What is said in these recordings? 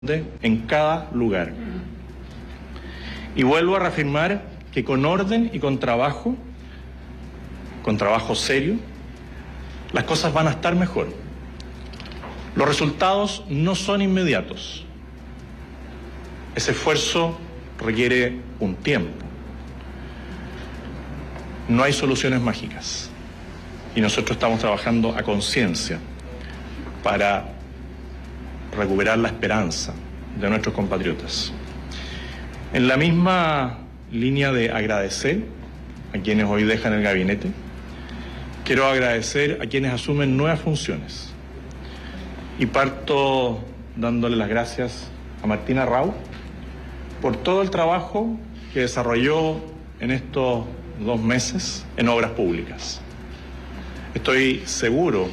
en cada lugar. Y vuelvo a reafirmar que con orden y con trabajo serio, las cosas van a estar mejor. Los resultados no son inmediatos. Ese esfuerzo requiere un tiempo. No hay soluciones mágicas. Y nosotros estamos trabajando a conciencia para recuperar la esperanza de nuestros compatriotas. En la misma línea de agradecer a quienes hoy dejan el gabinete, quiero agradecer a quienes asumen nuevas funciones. Y parto dándole las gracias a Martina Rau por todo el trabajo que desarrolló en estos 2 meses en obras públicas. Estoy seguro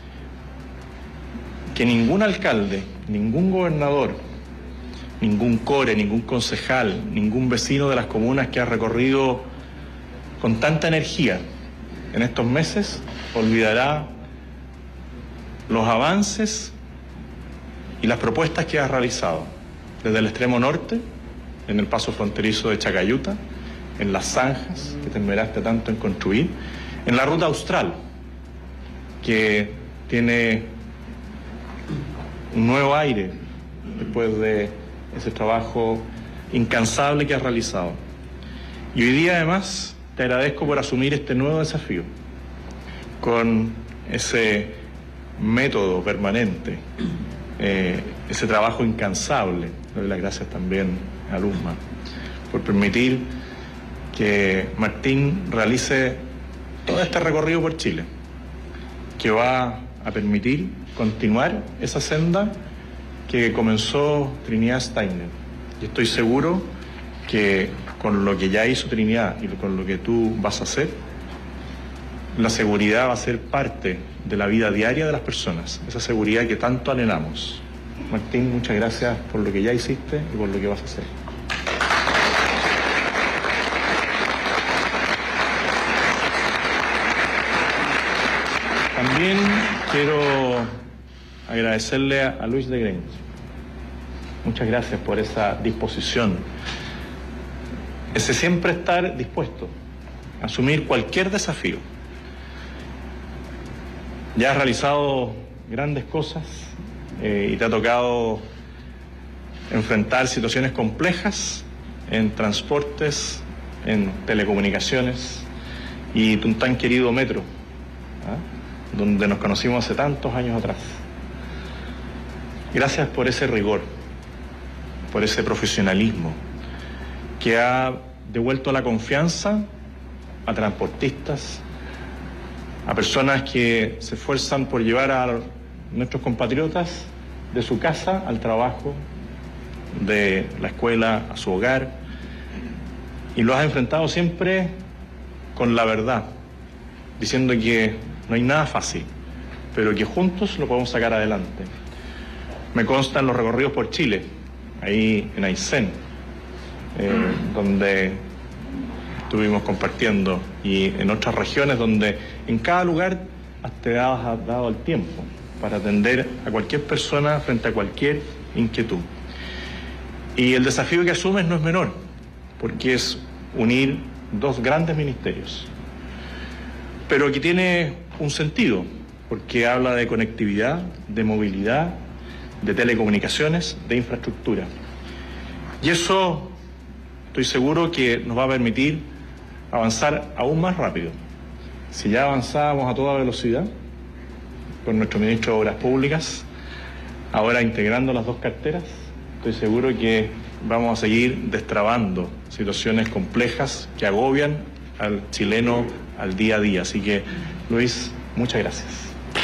que ningún alcalde, ningún gobernador, ningún core, ningún concejal, ningún vecino de las comunas que ha recorrido con tanta energía en estos meses olvidará los avances y las propuestas que ha realizado desde el extremo norte, en el paso fronterizo de Chacayuta, en las zanjas que te esmeraste tanto en construir, en la ruta austral, que tiene un nuevo aire después de ese trabajo incansable que has realizado. Y hoy día además te agradezco por asumir este nuevo desafío con ese método permanente, ese trabajo incansable. Le doy las gracias también a Luzma por permitir que Martín realice todo este recorrido por Chile, que va a permitir continuar esa senda que comenzó Trinidad Steiner. Y estoy seguro que con lo que ya hizo Trinidad y con lo que tú vas a hacer, la seguridad va a ser parte de la vida diaria de las personas, esa seguridad que tanto anhelamos. Martín, muchas gracias por lo que ya hiciste y por lo que vas a hacer. También quiero agradecerle a Luis de Grange. Muchas gracias por esa disposición, ese siempre estar dispuesto a asumir cualquier desafío. Ya has realizado grandes cosas y te ha tocado enfrentar situaciones complejas en transportes, en telecomunicaciones y tu tan querido metro, donde nos conocimos hace tantos años atrás. Gracias por ese rigor, por ese profesionalismo que ha devuelto la confianza a transportistas, a personas que se esfuerzan por llevar a nuestros compatriotas de su casa al trabajo, de la escuela a su hogar, y lo has enfrentado siempre con la verdad, diciendo que no hay nada fácil, pero que juntos lo podemos sacar adelante. Me constan los recorridos por Chile, ahí en Aysén, donde estuvimos compartiendo, y en otras regiones donde en cada lugar te has dado el tiempo para atender a cualquier persona frente a cualquier inquietud. Y el desafío que asumes no es menor, porque es unir 2 grandes ministerios, pero que tiene un sentido, porque habla de conectividad, de movilidad, de telecomunicaciones, de infraestructura. Y eso estoy seguro que nos va a permitir avanzar aún más rápido. Si ya avanzábamos a toda velocidad con nuestro ministro de Obras Públicas, ahora integrando las 2 carteras, estoy seguro que vamos a seguir destrabando situaciones complejas que agobian al chileno al día a día. Así que, Luis, muchas gracias.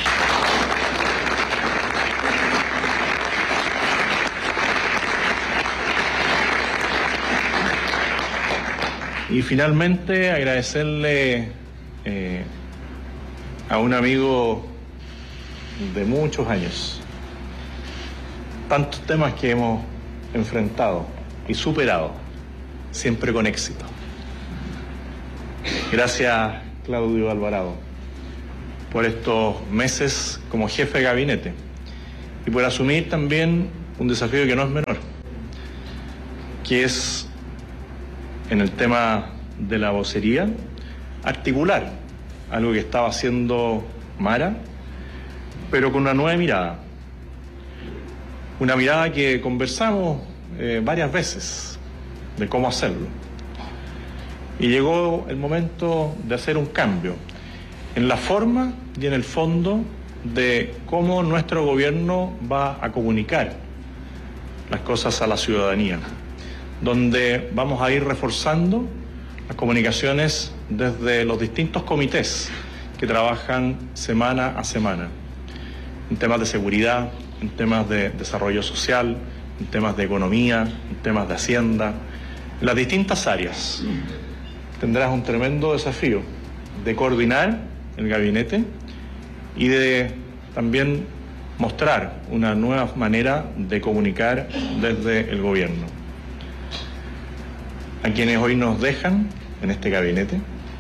Y finalmente agradecerle a un amigo de muchos años, tantos temas que hemos enfrentado y superado, siempre con éxito. Gracias, Claudio Alvarado, por estos meses como jefe de gabinete y por asumir también un desafío que no es menor, que es, en el tema de la vocería, articular algo que estaba haciendo Mara, pero con una nueva mirada. Una mirada que conversamos varias veces de cómo hacerlo. Y llegó el momento de hacer un cambio en la forma y en el fondo de cómo nuestro gobierno va a comunicar las cosas a la ciudadanía, donde vamos a ir reforzando las comunicaciones desde los distintos comités que trabajan semana a semana, en temas de seguridad, en temas de desarrollo social, en temas de economía, en temas de hacienda, en las distintas áreas. Tendrás un tremendo desafío de coordinar el gabinete y de también mostrar una nueva manera de comunicar desde el gobierno. A quienes hoy nos dejan en este gabinete,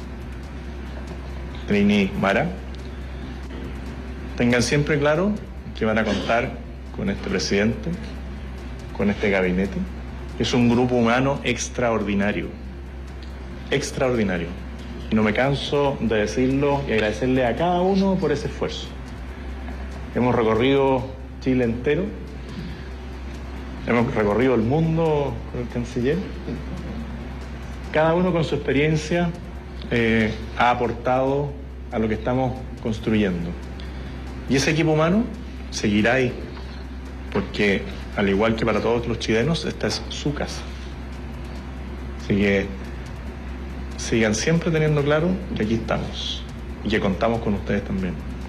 Trini, Mara, tengan siempre claro que van a contar con este presidente, con este gabinete, que es un grupo humano extraordinario, extraordinario. Y no me canso de decirlo y agradecerle a cada uno por ese esfuerzo. Hemos recorrido Chile entero, hemos recorrido el mundo con el canciller. Cada uno con su experiencia ha aportado a lo que estamos construyendo. Y ese equipo humano seguirá ahí, porque al igual que para todos los chilenos, esta es su casa. Así que sigan siempre teniendo claro que aquí estamos y que contamos con ustedes también.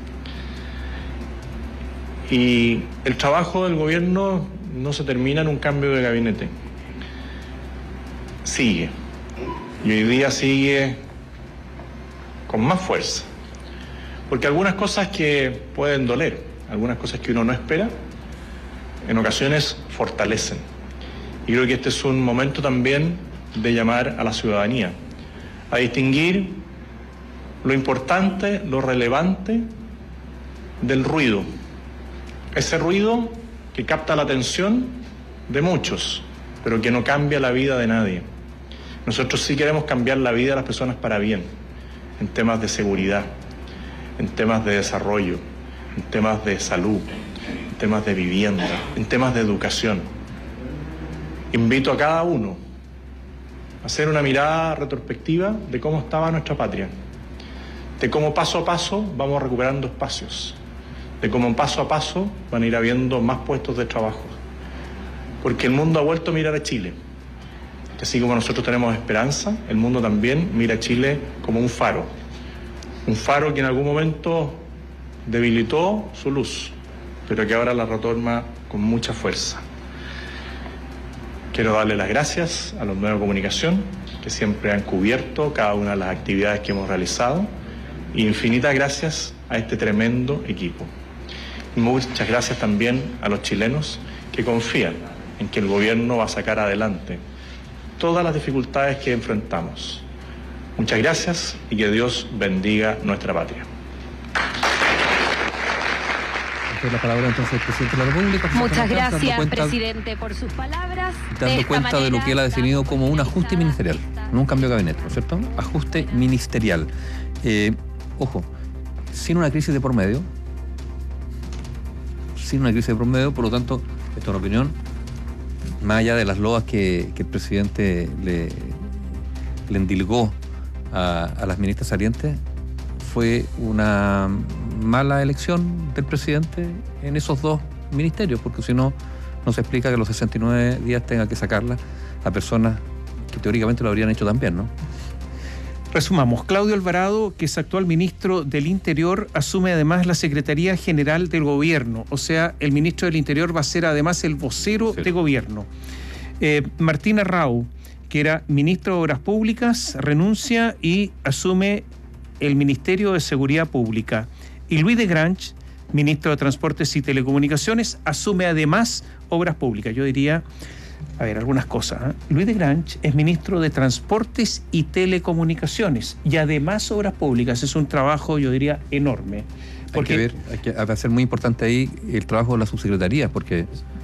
Y el trabajo del gobierno no se termina en un cambio de gabinete. Sigue. Y hoy día sigue con más fuerza. Porque algunas cosas que pueden doler, algunas cosas que uno no espera, en ocasiones fortalecen. Y creo que este es un momento también de llamar a la ciudadanía a distinguir lo importante, lo relevante del ruido. Ese ruido que capta la atención de muchos, pero que no cambia la vida de nadie. Nosotros sí queremos cambiar la vida de las personas para bien, en temas de seguridad, en temas de desarrollo, en temas de salud, en temas de vivienda, en temas de educación. Invito a cada uno a hacer una mirada retrospectiva de cómo estaba nuestra patria, de cómo paso a paso vamos recuperando espacios, de cómo paso a paso van a ir habiendo más puestos de trabajo, porque el mundo ha vuelto a mirar a Chile. Así como nosotros tenemos esperanza, el mundo también mira a Chile como un faro que en algún momento debilitó su luz, pero que ahora la retoma con mucha fuerza. Quiero darle las gracias a los medios de comunicación que siempre han cubierto cada una de las actividades que hemos realizado, y infinitas gracias a este tremendo equipo. Y muchas gracias también a los chilenos que confían en que el gobierno va a sacar adelante todas las dificultades que enfrentamos. Muchas gracias y que Dios bendiga nuestra patria. La palabra entonces el presidente de la República. Muchas gracias, presidente, por sus palabras. Dando cuenta de lo que él ha definido como un ajuste ministerial, no un cambio de gabinete, ¿no es cierto? Ajuste ministerial. Ojo, sin una crisis de por medio, por lo tanto, esta es una opinión, más allá de las loas que el presidente le endilgó a las ministras salientes, fue una mala elección del presidente en esos dos ministerios, porque si no, no se explica que a los 69 días tenga que sacarla a personas que teóricamente lo habrían hecho también, ¿no? Resumamos, Claudio Alvarado, que es actual ministro del Interior, asume además la Secretaría General del Gobierno, o sea, el ministro del Interior va a ser además el vocero de gobierno. Martín Arrau, que era ministro de Obras Públicas, renuncia y asume el Ministerio de Seguridad Pública. Y Luis de Grange, ministro de Transportes y Telecomunicaciones, asume además Obras Públicas. Yo diría, a ver, algunas cosas. Luis de Grange es ministro de Transportes y Telecomunicaciones y además Obras Públicas. Es un trabajo, yo diría, enorme. Porque va a ser muy importante ahí el trabajo de la subsecretaría, porque